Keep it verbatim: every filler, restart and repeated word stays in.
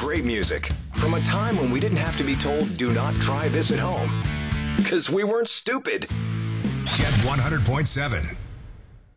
great music from a time when we didn't have to be told, do not try this at home. Because we weren't stupid. Jet one hundred point seven.